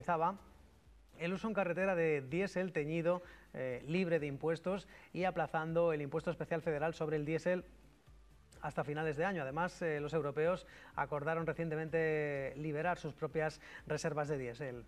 Estaba el uso en carretera de diésel teñido, libre de impuestos, y aplazando el impuesto especial federal sobre el diésel hasta finales de año. Además, los europeos acordaron recientemente liberar sus propias reservas de diésel.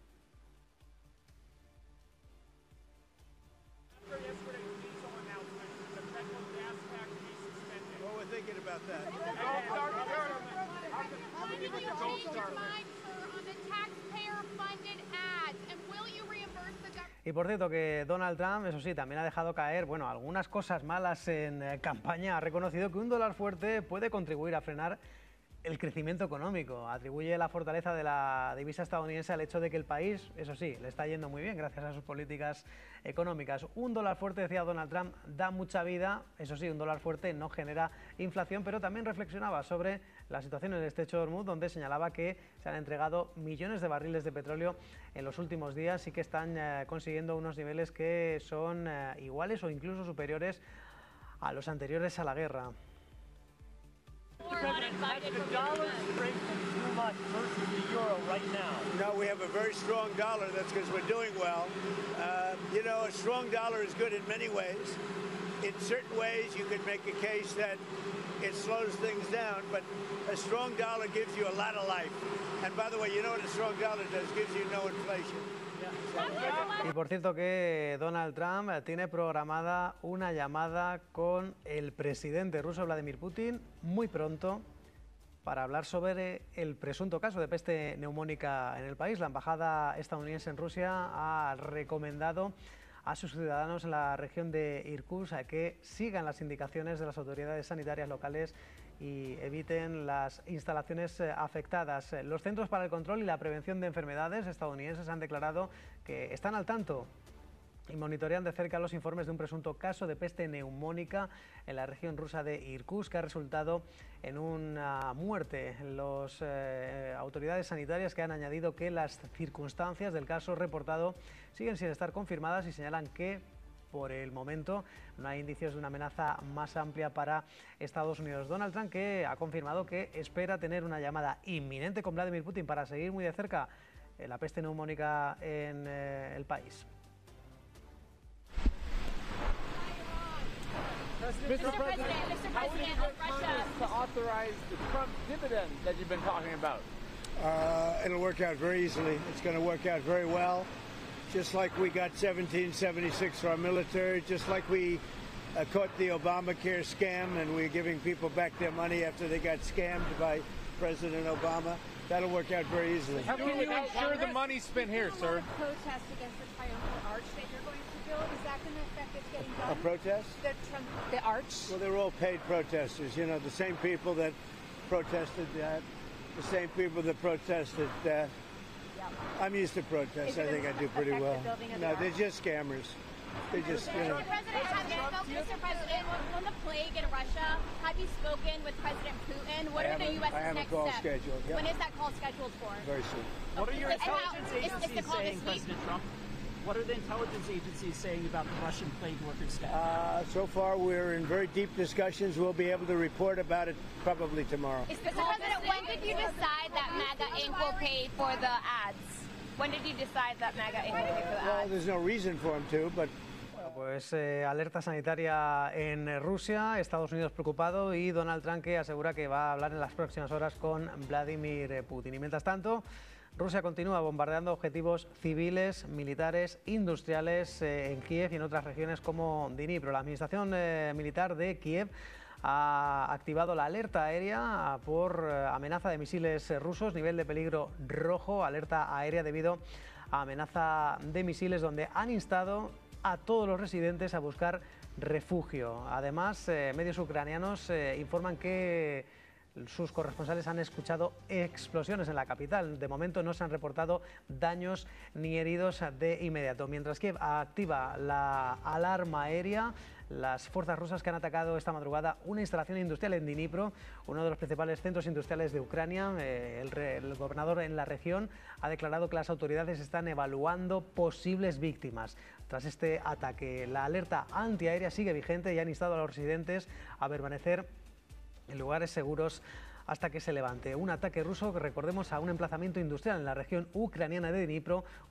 Y por cierto que Donald Trump, eso sí, también ha dejado caer, bueno, algunas cosas malas en campaña. Ha reconocido que un dólar fuerte puede contribuir a frenar el crecimiento económico. Atribuye la fortaleza de la divisa estadounidense al hecho de que el país, eso sí, le está yendo muy bien gracias a sus políticas económicas. Un dólar fuerte, decía Donald Trump, da mucha vida. Eso sí, un dólar fuerte no genera inflación, pero también reflexionaba sobre la situación en el estrecho de Hormuz, donde señalaba que se han entregado millones de barriles de petróleo en los últimos días y que están consiguiendo unos niveles que son iguales o incluso superiores a los anteriores a la guerra. President, has the dollar strengthened too much versus the euro right now? No, we have a very strong dollar. That's because we're doing well. You know, a strong dollar is good in many ways. In certain ways, you could make a case that it slows things down, but a strong dollar gives you a lot of life. And by the way, you know what a strong dollar does? Gives you no inflation. Y por cierto que Donald Trump tiene programada una llamada con el presidente ruso Vladimir Putin muy pronto para hablar sobre el presunto caso de peste neumónica en el país. La embajada estadounidense en Rusia ha recomendado a sus ciudadanos en la región de Irkutsk a que sigan las indicaciones de las autoridades sanitarias locales y eviten las instalaciones afectadas. Los Centros para el Control y la Prevención de Enfermedades estadounidenses han declarado que están al tanto y monitorean de cerca los informes de un presunto caso de peste neumónica en la región rusa de Irkutsk, que ha resultado en una muerte. Las autoridades sanitarias que han añadido que las circunstancias del caso reportado siguen sin estar confirmadas y señalan que por el momento no hay indicios de una amenaza más amplia para Estados Unidos. Donald Trump, que ha confirmado que espera tener una llamada inminente con Vladimir Putin para seguir muy de cerca la peste neumónica en el país. Mr. President, how would you get Congress to authorize the Trump dividend that you've been talking about? It'll work out very easily. It's going to work out very well. Just like we got 1776 for our military, just like we caught the Obamacare scam and we're giving people back their money after they got scammed by President Obama. That'll work out very easily. How can you ensure the money's spent here, sir? Protest against the Triumphal Arch that you're going to build. Is that going to affect it getting done? A protest? The arch? Well, they're all paid protesters. You know, the same people that protested that, the same people that protested that. I'm used to protests. I think I do pretty well. No, they're just scammers. They just, you know. Mr. President, on the plague in Russia, have you spoken with President Putin? What are the U.S.'s next steps? I have a call scheduled. Yep. When is that call scheduled for? Very soon. What are your intelligence is the agencies call saying, this week? President Trump? What are the intelligence agencies saying about the Russian plague worker staff? So far, we're in very deep discussions. We'll be able to report about it probably tomorrow. Mr. President, when did you decide that MAGA Inc. will pay for the ads? When did you decide that MAGA Inc. will pay for the ads? Well, there's no reason for them to, but... Pues alerta sanitaria en Rusia, Estados Unidos preocupado y Donald Trump que asegura que va a hablar en las próximas horas con Vladimir Putin. Y mientras tanto, Rusia continúa bombardeando objetivos civiles, militares, industriales en Kiev y en otras regiones como Dnipro. La administración militar de Kiev ha activado la alerta aérea por amenaza de misiles rusos, nivel de peligro rojo, alerta aérea debido a amenaza de misiles, donde han instado a todos los residentes a buscar refugio. Además, medios ucranianos informan que sus corresponsales han escuchado explosiones en la capital. De momento no se han reportado daños ni heridos de inmediato. Mientras Kiev activa la alarma aérea, las fuerzas rusas que han atacado esta madrugada una instalación industrial en Dnipro, uno de los principales centros industriales de Ucrania. El gobernador en la región ha declarado que las autoridades están evaluando posibles víctimas. Tras este ataque, la alerta antiaérea sigue vigente y han instado a los residentes a permanecer en lugares seguros hasta que se levante. Un ataque ruso, recordemos, a un emplazamiento industrial en la región ucraniana de Dnipro,